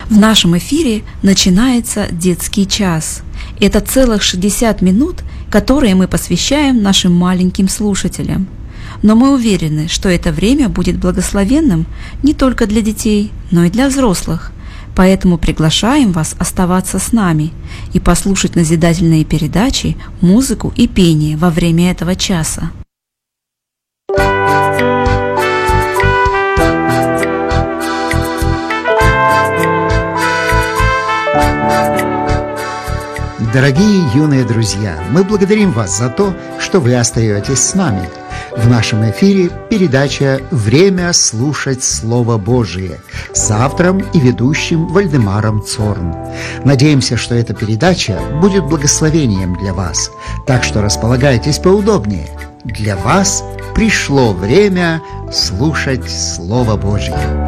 В нашем эфире начинается детский час. Это целых 60 минут, которые мы посвящаем нашим маленьким слушателям. Но мы уверены, что это время будет благословенным не только для детей, но и для взрослых. Поэтому приглашаем вас оставаться с нами и послушать назидательные передачи, музыку и пение во время этого часа. Дорогие юные друзья, мы благодарим вас за то, что вы остаетесь с нами. В нашем эфире передача «Время слушать Слово Божие» с автором и ведущим Вальдемаром Цорн. Надеемся, что эта передача будет благословением для вас, так что располагайтесь поудобнее. Для вас пришло время слушать Слово Божие.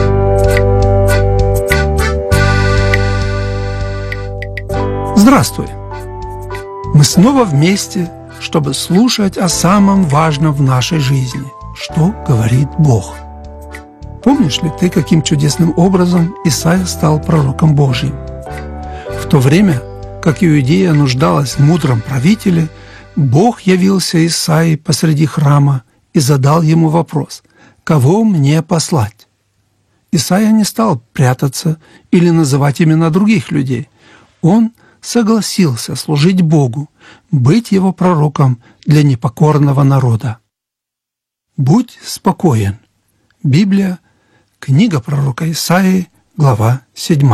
Здравствуй! Мы снова вместе, чтобы слушать о самом важном в нашей жизни, что говорит Бог. Помнишь ли ты, каким чудесным образом Исаия стал пророком Божьим? В то время, как Иудея нуждалась в мудром правителе, Бог явился Исаии посреди храма и задал ему вопрос: «Кого мне послать?» Исаия не стал прятаться или называть имена других людей. Он согласился служить Богу, быть его пророком для непокорного народа. Будь спокоен. Библия, книга пророка Исаии, глава 7.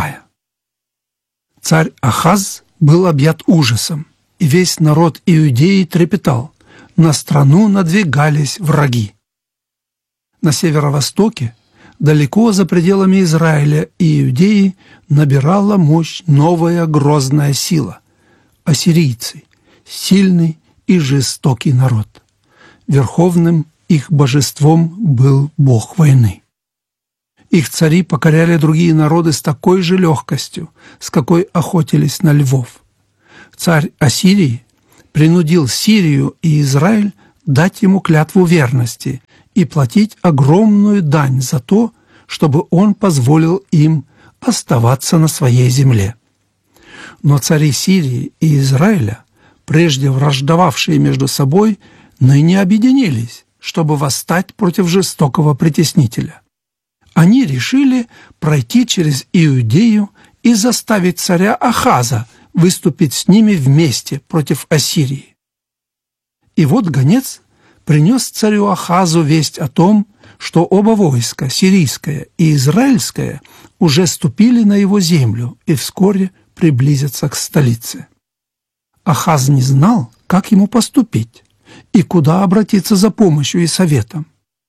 Царь Ахаз был объят ужасом, и весь народ Иудеи трепетал. На страну надвигались враги. На северо-востоке, далеко за пределами Израиля и Иудеи, набирала мощь новая грозная сила – ассирийцы, сильный и жестокий народ. Верховным их божеством был бог войны. Их цари покоряли другие народы с такой же легкостью, с какой охотились на львов. Царь Ассирии принудил Сирию и Израиль дать ему клятву верности и платить огромную дань за то, чтобы он позволил им оставаться на своей земле. Но цари Сирии и Израиля, прежде враждовавшие между собой, ныне объединились, чтобы восстать против жестокого притеснителя. Они решили пройти через Иудею и заставить царя Ахаза выступить с ними вместе против Ассирии. И вот гонец принес царю Ахазу весть о том, что оба войска, сирийское и израильское, уже ступили на его землю и вскоре приблизятся к столице. Ахаз не знал, как ему поступить и куда обратиться за помощью и советом.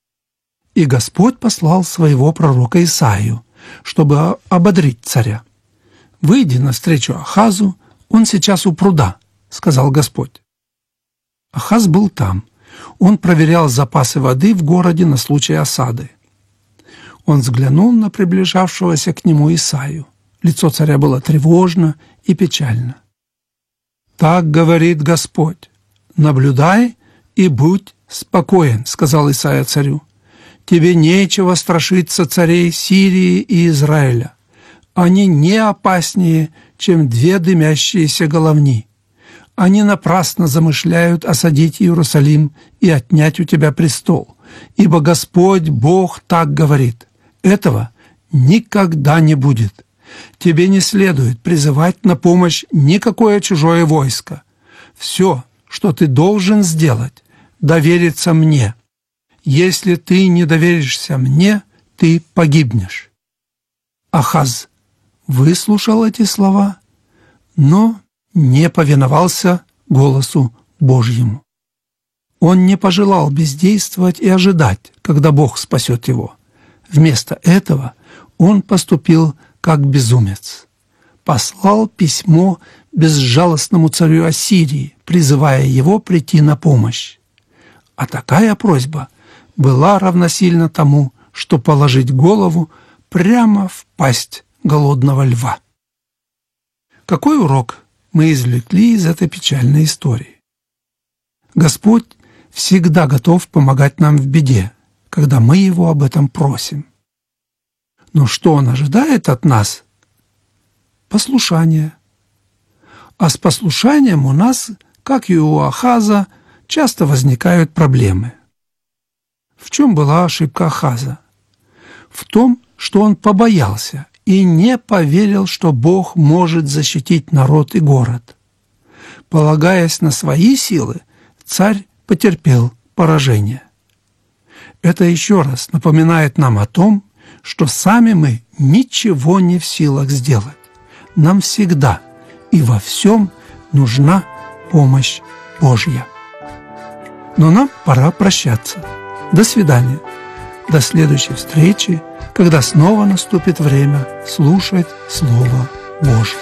И Господь послал своего пророка Исаию, чтобы ободрить царя. «Выйди навстречу Ахазу, он сейчас у пруда», — сказал Господь. Ахаз был там. Он проверял запасы воды в городе на случай осады. Он взглянул на приближавшегося к нему Исаию. Лицо царя было тревожно и печально. «Так говорит Господь: наблюдай и будь спокоен», — сказал Исаия царю. «Тебе нечего страшиться царей Сирии и Израиля. Они не опаснее, чем две дымящиеся головни. Они напрасно замышляют осадить Иерусалим и отнять у тебя престол. Ибо Господь Бог так говорит: этого никогда не будет. Тебе не следует призывать на помощь никакое чужое войско. Все, что ты должен сделать, довериться мне. Если ты не доверишься мне, ты погибнешь». Ахаз выслушал эти слова, но не повиновался голосу Божьему. Он не пожелал бездействовать и ожидать, когда Бог спасет его. Вместо этого он поступил как безумец. Послал письмо безжалостному царю Ассирии, призывая его прийти на помощь. А такая просьба была равносильна тому, что положить голову прямо в пасть голодного льва. Какой урок мы извлекли из этой печальной истории? Господь всегда готов помогать нам в беде, когда мы Его об этом просим. Но что Он ожидает от нас, послушание. А с послушанием у нас, как и у Ахаза, часто возникают проблемы. В чем была ошибка Ахаза? В том, что он побоялся и не поверил, что Бог может защитить народ и город. Полагаясь на свои силы, царь потерпел поражение. Это еще раз напоминает нам о том, что сами мы ничего не в силах сделать. Нам всегда и во всем нужна помощь Божья. Но нам пора прощаться. До свидания. До следующей встречи, когда снова наступит время слушать Слово Божье.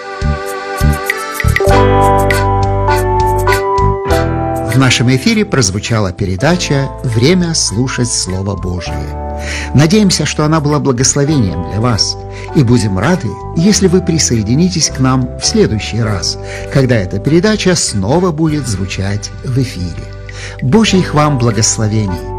В нашем эфире прозвучала передача «Время слушать Слово Божие». Надеемся, что она была благословением для вас, и будем рады, если вы присоединитесь к нам в следующий раз, когда эта передача снова будет звучать в эфире. Божьих вам благословений!